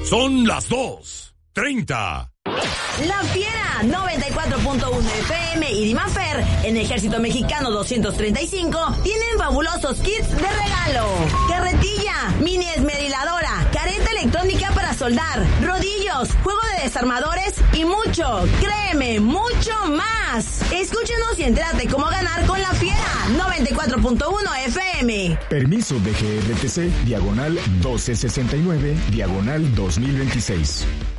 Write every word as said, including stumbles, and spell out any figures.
Son las dos treinta. La Fiera noventa y cuatro punto uno F M y Dimafer en Ejército Mexicano doscientos treinta y cinco tienen fabulosos kits de regalo. Carretilla, mini esmeriladora, careta electrónica para soldar, rodillos, juego de desarmadores y mucho, créeme, mucho más. Escúchenos y entérate cómo ganar con La Fiera noventa y cuatro punto uno F M. Permiso de G R T C, diagonal doce sesenta y nueve, diagonal dos mil veintiséis.